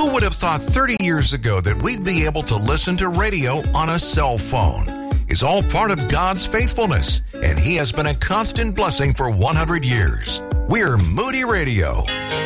Who would have thought 30 years ago that we'd be able to listen to radio on a cell phone? It's all part of God's faithfulness, and He has been a constant blessing for 100 years. We're Moody Radio.